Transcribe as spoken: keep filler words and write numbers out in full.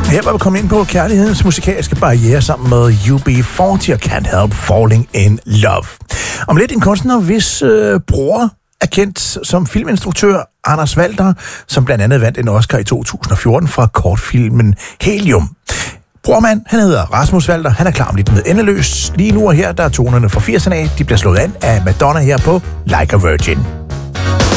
Her var vi kommet ind på kærlighedens musikalske barriere sammen med U B fyrre og Can't Help Falling in Love. Om lidt en kunstner, hvis øh, bror er kendt som filminstruktør Anders Walther, som blandt andet vandt en Oscar i to tusind og fjorten fra kortfilmen Helium. Brormand, han hedder Rasmus Walther, han er klar om lidt med Endeløs. Lige nu og her, der er tonerne fra firserne af, de bliver slået an af Madonna her på Like a Virgin.